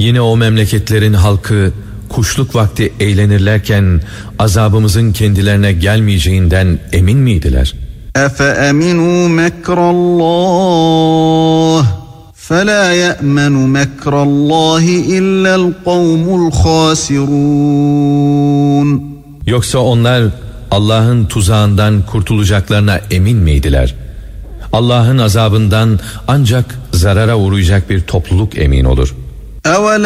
Yine o memleketlerin halkı kuşluk vakti eğlenirlerken azabımızın kendilerine gelmeyeceğinden emin miydiler? اَفَأَمِنُوا مَكْرَ اللّٰهِ فَلَا يَأْمَنُ مَكْرَ اللّٰهِ إِلَّا الْقَوْمُ الْخَاسِرُونَ. Yoksa onlar Allah'ın tuzağından kurtulacaklarına emin miydiler? Allah'ın azabından ancak zarara uğrayacak bir topluluk emin olur.